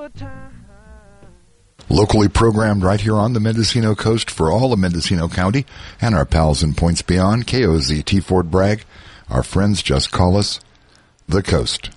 Locally programmed right here on the Mendocino coast for all of Mendocino County and our pals in points beyond, KOZT Fort Bragg. Our friends just call us The Coast.